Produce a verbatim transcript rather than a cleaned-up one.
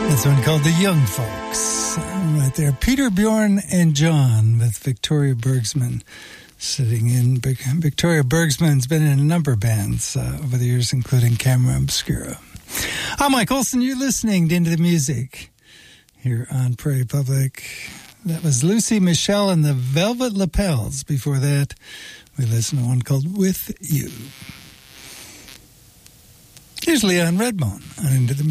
This one called The Young Folks. Right there. Peter, Bjorn, and John with Victoria Bergsman sitting in. Victoria Bergsman's been in a number of bands uh, over the years, including Camera Obscura. I'm Mike Olson. You're listening to Into the Music here on Prairie Public. That was Lucy Michelle and the Velvet Lapels. Before that, we listened to one called With You. Here's Leon Redbone on Into the Music.